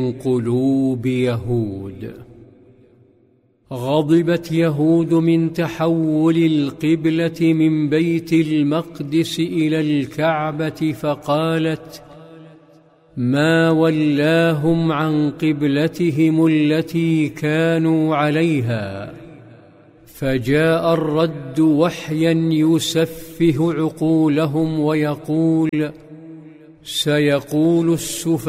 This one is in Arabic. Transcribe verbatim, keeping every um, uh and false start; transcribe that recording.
قلوب يهود. غضبت يهود من تحول القبلة من بيت المقدس إلى الكعبة، فقالت: ما ولاهم عن قبلتهم التي كانوا عليها. فجاء الرد وحيا يسفه عقولهم ويقول: سيقول السفهاء